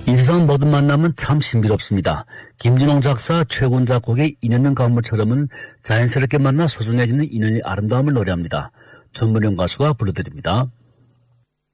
이 세상 모든 만남은 참 신비롭습니다. 김진홍 작사, 최군 작곡의 인연은 가물처럼은 자연스럽게 만나 소중해지는 인연의 아름다움을 노래합니다. 전문영 가수가 불러드립니다.